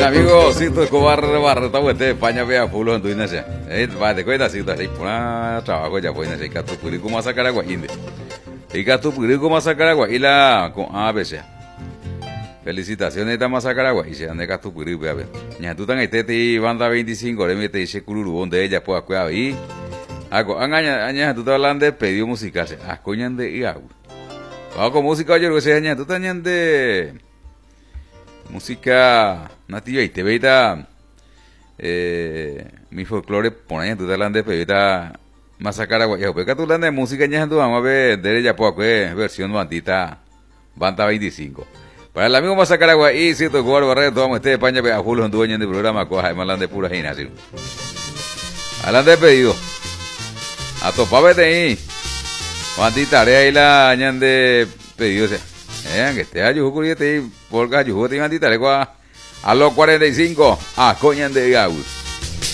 amigo Cito Escobar Barreta de España vea pulo en tu inasia. Va de cuenta Cito así pura trabajo ya pues inasia que tu puri como sacar agua inde. Y que tu puri como sacar agua y la con ABC. Felicitaciones esta sacar agua y se ande que tu puri vea ver. Ya tú tan este banda 25 le mete ese cururu de ella pues acuá ahí. Hago aña tú te hablando de pedido musical, ascoñan de y agua. Vamos con música yo lo que sea aña tú tañan de música nativa y te veita mi folclore ponen tu talán de pevita masacar agua ya pues que tu de música ya tú vamos a ver de ella pues versión bandita banda 25 para el amigo masacar agua y si tu jugador barreto vamos este de España a Julio dueño del programa coja y malan de pura gimnasia hablan de pedido a topavete ahí bandita ahí la añan de pedido sea que esté ayujo y por gallo te iban a los 45 a coñan de Gaúl.